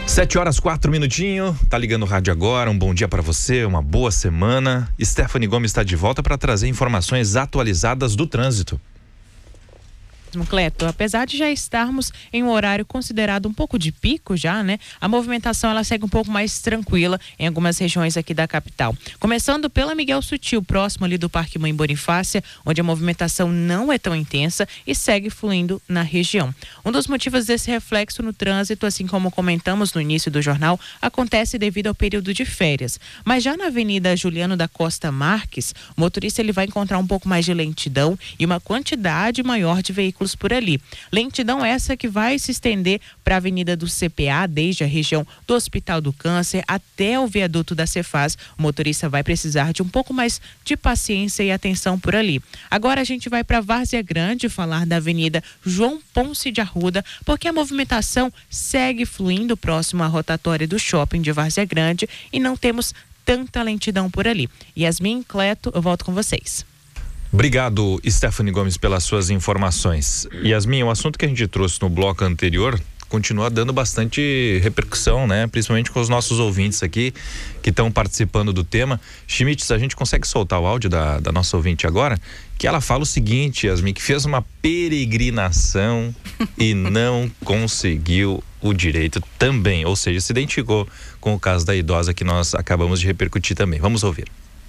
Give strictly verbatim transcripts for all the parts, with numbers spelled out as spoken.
Sete horas, quatro minutinhos, tá ligando o rádio agora, um bom dia para você, uma boa semana. Stephanie Gomes está de volta para trazer informações atualizadas do trânsito. Cleto, apesar de já estarmos em um horário considerado um pouco de pico já, né? A movimentação ela segue um pouco mais tranquila em algumas regiões aqui da capital. Começando pela Miguel Sutil, próximo ali do Parque Mãe Bonifácia, onde a movimentação não é tão intensa e segue fluindo na região. Um dos motivos desse reflexo no trânsito, assim como comentamos no início do jornal, acontece devido ao período de férias. Mas já na Avenida Juliano da Costa Marques, o motorista ele vai encontrar um pouco mais de lentidão e uma quantidade maior de veículos por ali. Lentidão essa que vai se estender para a Avenida do C P A, desde a região do Hospital do Câncer até o viaduto da Cefaz. O motorista vai precisar de um pouco mais de paciência e atenção por ali. Agora a gente vai para Várzea Grande falar da Avenida João Ponce de Arruda, porque a movimentação segue fluindo próximo à rotatória do shopping de Várzea Grande e não temos tanta lentidão por ali. Yasmin, Cleto, eu volto com vocês. Obrigado, Stephanie Gomes, pelas suas informações. Yasmin, o assunto que a gente trouxe no bloco anterior continua dando bastante repercussão, né? Principalmente com os nossos ouvintes aqui que estão participando do tema. Schmitz, a gente consegue soltar o áudio da, da nossa ouvinte agora? Que ela fala o seguinte, Yasmin, que fez uma peregrinação e não conseguiu o direito também, ou seja, se identificou com o caso da idosa que nós acabamos de repercutir também. Vamos ouvir.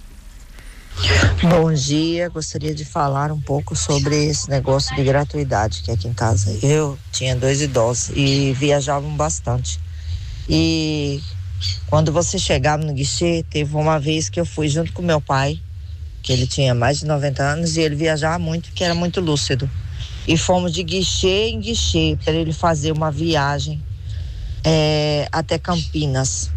Bom dia, gostaria de falar um pouco sobre esse negócio de gratuidade que aqui em casa. Eu tinha dois idosos e viajavam bastante. E quando você chegava no guichê, teve uma vez que eu fui junto com meu pai, que ele tinha mais de noventa anos e ele viajava muito, que era muito lúcido. E fomos de guichê em guichê para ele fazer uma viagem é, até Campinas.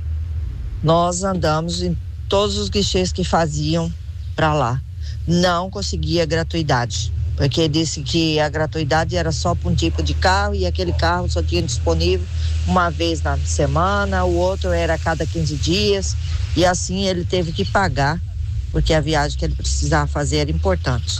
Nós andamos em todos os guichês que faziam para lá, não conseguia gratuidade, porque disse que a gratuidade era só para um tipo de carro e aquele carro só tinha disponível uma vez na semana, o outro era a cada quinze dias e assim ele teve que pagar, porque a viagem que ele precisava fazer era importante.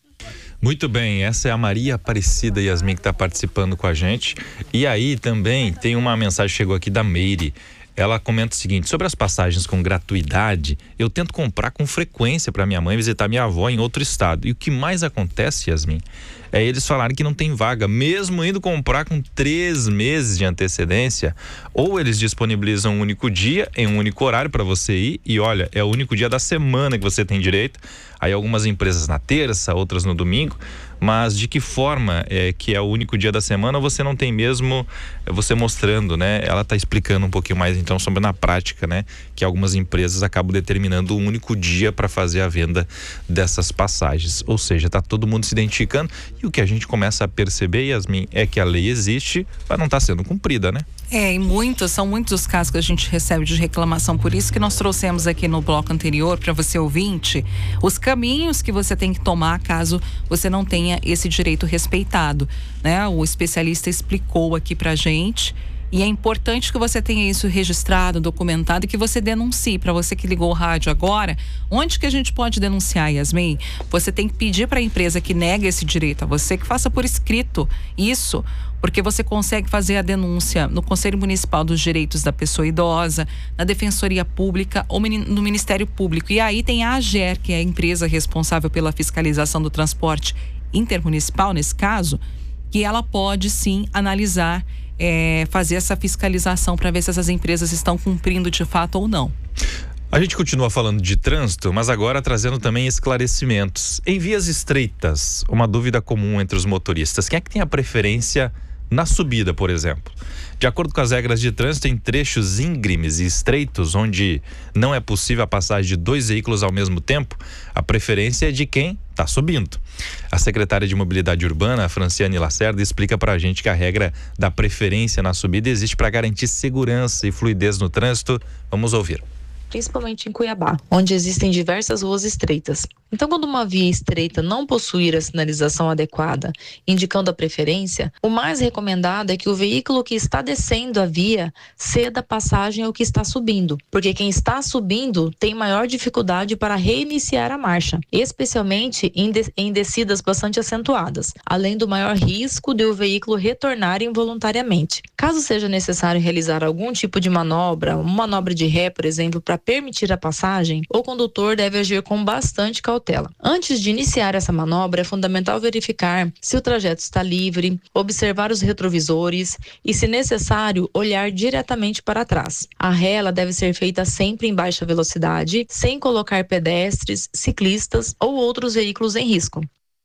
Muito bem, essa é a Maria Aparecida Yasmin que está participando com a gente. E aí também tem uma mensagem que chegou aqui da Meire. Ela comenta o seguinte: sobre as passagens com gratuidade, eu tento comprar com frequência para minha mãe visitar minha avó em outro estado. E o que mais acontece, Yasmin, é eles falarem que não tem vaga, mesmo indo comprar com três meses de antecedência. Ou eles disponibilizam um único dia, em um único horário para você ir, e olha, é o único dia da semana que você tem direito. Aí algumas empresas na terça, outras no domingo. Mas de que forma é que é o único dia da semana, você não tem mesmo, você mostrando, né? Ela está explicando um pouquinho mais então sobre na prática, né? Que algumas empresas acabam determinando um único dia para fazer a venda dessas passagens. Ou seja, está todo mundo se identificando e o que a gente começa a perceber, Yasmin, é que a lei existe, mas não está sendo cumprida, né? É, e muitos, são muitos os casos que a gente recebe de reclamação, por isso que nós trouxemos aqui no bloco anterior para você ouvinte, os caminhos que você tem que tomar caso você não tenha esse direito respeitado, né? O especialista explicou aqui pra gente e é importante que você tenha isso registrado, documentado e que você denuncie. Para você que ligou o rádio agora, onde que a gente pode denunciar, Yasmin? Você tem que pedir para a empresa que nega esse direito a você que faça por escrito isso, porque você consegue fazer a denúncia no Conselho Municipal dos Direitos da Pessoa Idosa, na Defensoria Pública ou no Ministério Público. E aí tem a AGER, que é a empresa responsável pela fiscalização do transporte intermunicipal, nesse caso, que ela pode sim analisar, é, fazer essa fiscalização para ver se essas empresas estão cumprindo de fato ou não. A gente continua falando de trânsito, mas agora trazendo também esclarecimentos. Em vias estreitas, uma dúvida comum entre os motoristas: quem é que tem a preferência na subida, por exemplo? De acordo com as regras de trânsito, em trechos íngremes e estreitos, onde não é possível a passagem de dois veículos ao mesmo tempo, a preferência é de quem está subindo. A secretária de Mobilidade Urbana, Franciane Lacerda, explica para a gente que a regra da preferência na subida existe para garantir segurança e fluidez no trânsito. Vamos ouvir. principalmente em Cuiabá, onde existem diversas ruas estreitas. Então, quando uma via estreita não possuir a sinalização adequada, indicando a preferência, o mais recomendado é que o veículo que está descendo a via ceda passagem ao que está subindo, porque quem está subindo tem maior dificuldade para reiniciar a marcha, especialmente em, de- em descidas bastante acentuadas, além do maior risco de o veículo retornar involuntariamente. Caso seja necessário realizar algum tipo de manobra, uma manobra de ré, por exemplo, para permitir a passagem, o condutor deve agir com bastante cautela. Antes de iniciar essa manobra, é fundamental verificar se o trajeto está livre, observar os retrovisores e, se necessário, olhar diretamente para trás. A ré ela deve ser feita sempre em baixa velocidade, sem colocar pedestres, ciclistas ou outros veículos em risco.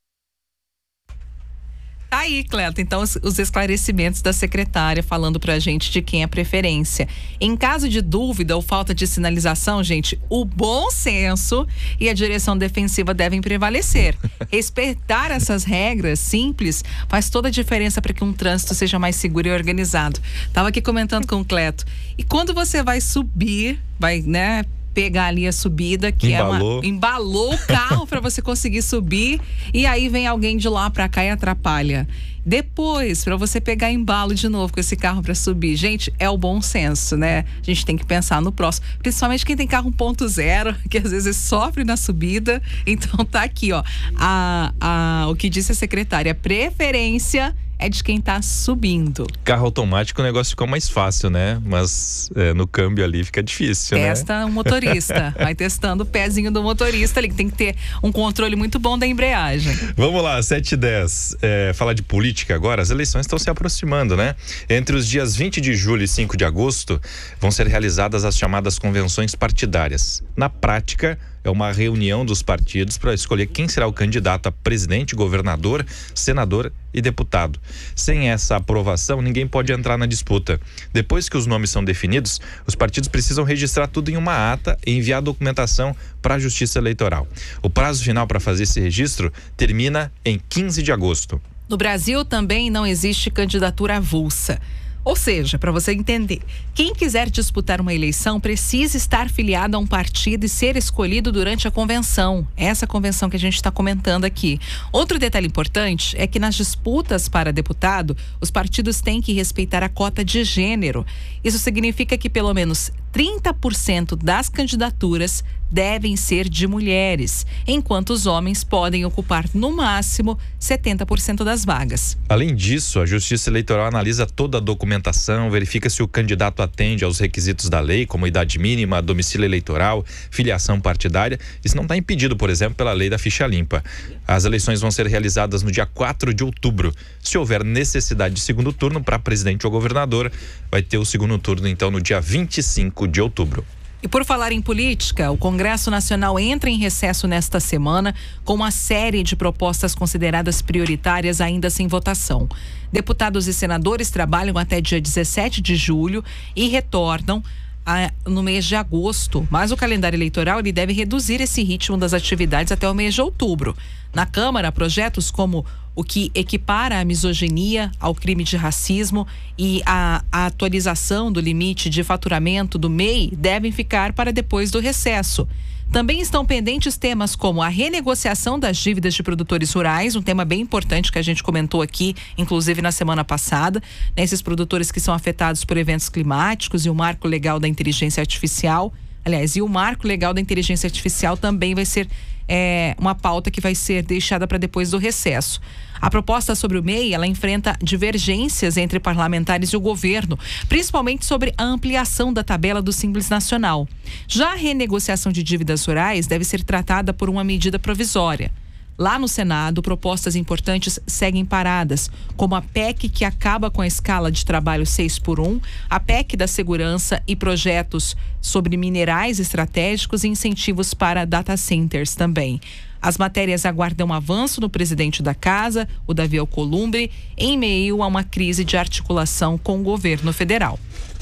Tá aí, Cleto. Então, os, os esclarecimentos da secretária falando pra gente de quem é preferência. Em caso de dúvida ou falta de sinalização, gente, o bom senso e a direção defensiva devem prevalecer. Respeitar essas regras simples faz toda a diferença para que um trânsito seja mais seguro e organizado. Tava aqui comentando com o Cleto. E quando você vai subir, vai, né, pegar ali a subida, que Embalou. é uma, embalou o carro para você conseguir subir, e aí vem alguém de lá para cá e atrapalha. Depois, para você pegar embalo de novo com esse carro para subir. Gente, é o bom senso, né? A gente tem que pensar no próximo. Principalmente quem tem carro um ponto zero, que às vezes sofre na subida. Então tá aqui, ó. A, a, o que disse a secretária, preferência é de quem tá subindo. Carro automático o negócio ficou mais fácil, né? Mas é, no câmbio ali fica difícil, Testa né? um motorista. Vai testando o pezinho do motorista ali, que tem que ter um controle muito bom da embreagem. Vamos lá, sete e dez. É, falar de política agora, as eleições estão se aproximando, né? Entre os dias vinte de julho e cinco de agosto vão ser realizadas as chamadas convenções partidárias. Na prática, é uma reunião dos partidos para escolher quem será o candidato a presidente, governador, senador e deputado. Sem essa aprovação, ninguém pode entrar na disputa. Depois que os nomes são definidos, os partidos precisam registrar tudo em uma ata e enviar a documentação para a Justiça Eleitoral. O prazo final para fazer esse registro termina em quinze de agosto. No Brasil também não existe candidatura avulsa. Ou seja, para você entender, quem quiser disputar uma eleição precisa estar filiado a um partido e ser escolhido durante a convenção. Essa convenção que a gente está comentando aqui. Outro detalhe importante é que nas disputas para deputado, os partidos têm que respeitar a cota de gênero. Isso significa que pelo menos trinta por cento das candidaturas devem ser de mulheres, enquanto os homens podem ocupar no máximo setenta por cento das vagas. Além disso, a Justiça Eleitoral analisa toda a documentação, verifica se o candidato atende aos requisitos da lei, como idade mínima, domicílio eleitoral, filiação partidária. Isso não está impedido, por exemplo, pela lei da ficha limpa. As eleições vão ser realizadas no dia quatro de outubro. Se houver necessidade de segundo turno para presidente ou governador, vai ter o segundo turno, então, no dia vinte e cinco de outubro. E por falar em política, o Congresso Nacional entra em recesso nesta semana com uma série de propostas consideradas prioritárias ainda sem votação. Deputados e senadores trabalham até dia dezessete de julho e retornam a, no mês de agosto. Mas o calendário eleitoral ele deve reduzir esse ritmo das atividades até o mês de outubro. Na Câmara, projetos como o que equipara a misoginia ao crime de racismo e a, a atualização do limite de faturamento do M E I devem ficar para depois do recesso. Também estão pendentes temas como a renegociação das dívidas de produtores rurais, um tema bem importante que a gente comentou aqui, inclusive na semana passada, né, esses produtores que são afetados por eventos climáticos e o marco legal da inteligência artificial. Aliás, e o marco legal da inteligência artificial também vai ser é, uma pauta que vai ser deixada para depois do recesso. A proposta sobre o M E I, ela enfrenta divergências entre parlamentares e o governo, principalmente sobre a ampliação da tabela do Simples Nacional. Já a renegociação de dívidas rurais deve ser tratada por uma medida provisória. Lá no Senado, propostas importantes seguem paradas, como a P E C que acaba com a escala de trabalho seis por um, a P E C da segurança e projetos sobre minerais estratégicos e incentivos para data centers também. As matérias aguardam avanço no presidente da casa, o Davi Alcolumbre, em meio a uma crise de articulação com o governo federal.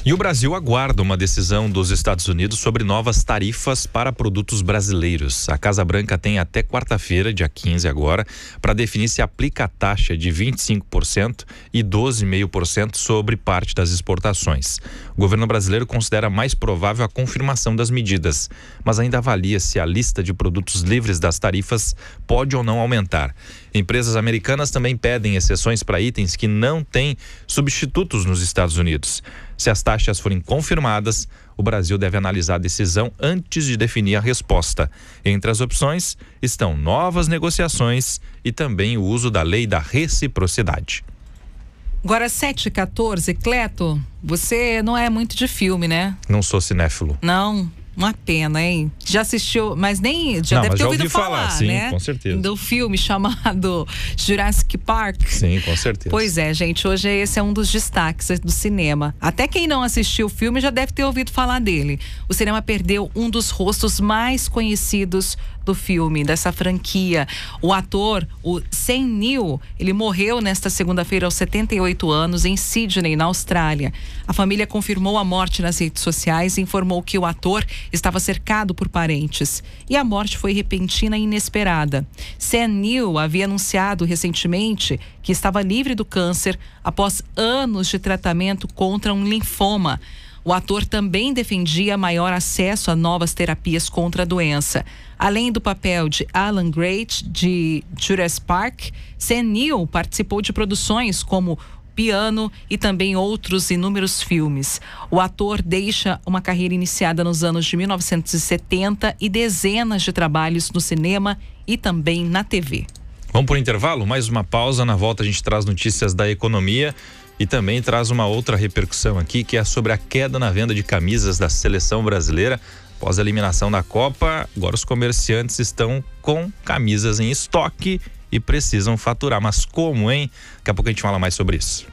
E o Brasil aguarda uma decisão dos Estados Unidos sobre novas tarifas para produtos brasileiros. A Casa Branca tem até quarta-feira, dia quinze agora, para definir se aplica a taxa de vinte e cinco por cento e doze vírgula cinco por cento sobre parte das exportações. O governo brasileiro considera mais provável a confirmação das medidas, mas ainda avalia se a lista de produtos livres das tarifas pode ou não aumentar. Empresas americanas também pedem exceções para itens que não têm substitutos nos Estados Unidos. Se as taxas forem confirmadas, o Brasil deve analisar a decisão antes de definir a resposta. Entre as opções estão novas negociações e também o uso da lei da reciprocidade. Agora sete e quatorze, Cleto, você não é muito de filme, né? Não sou cinéfilo. Não. Uma pena, hein? Já assistiu, mas nem já Não, deve mas ter já ouvido ouvi falar, falar, sim, né? com certeza. Do filme chamado Jurassic Park. Sim, com certeza. Pois é, gente, hoje esse é um dos destaques do cinema. Até quem não assistiu o filme já deve ter ouvido falar dele. O cinema perdeu um dos rostos mais conhecidos do filme, dessa franquia. O ator, o Sam Neill, ele morreu nesta segunda-feira aos setenta e oito anos em Sydney, na Austrália. A família confirmou a morte nas redes sociais e informou que o ator estava cercado por parentes. E a morte foi repentina e inesperada. Sam Neill havia anunciado recentemente que estava livre do câncer após anos de tratamento contra um linfoma. O ator também defendia maior acesso a novas terapias contra a doença. Além do papel de Alan Grate de Jurassic Park, Sam Neill participou de produções como Piano e também outros inúmeros filmes. O ator deixa uma carreira iniciada nos anos de mil novecentos e setenta e dezenas de trabalhos no cinema e também na T V. Vamos por intervalo? Mais uma pausa. Na volta a gente traz notícias da economia e também traz uma outra repercussão aqui, que é sobre a queda na venda de camisas da seleção brasileira. Após a eliminação da Copa, agora os comerciantes estão com camisas em estoque e precisam faturar. Mas como, hein? Daqui a pouco a gente fala mais sobre isso.